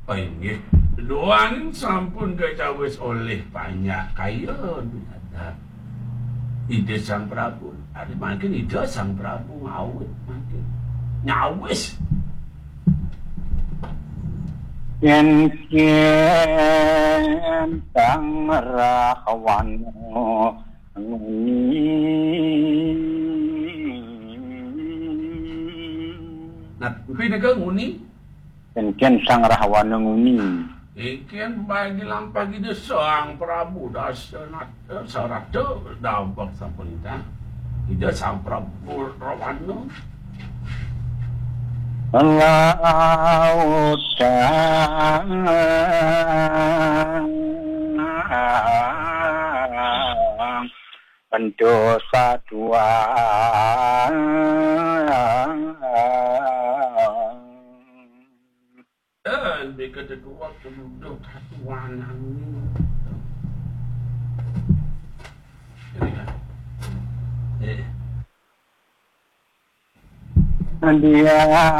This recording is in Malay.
Oh ini doang sampun kecawis oleh banyak kaya ada ide Sang Prabu. Ada makin ide Sang Prabu ngawit makin nyawis. Yen Sang Rahwana Nah, pinaka nguni. Yen Sang Rahwana nguni. Ikan bagi lampak itu Sang Prabu dah sarata dampak sampun ita. Ida Sang Prabu Rawana. Laut pendosa dua Dan mereka kedua penduduk satuan ini. dia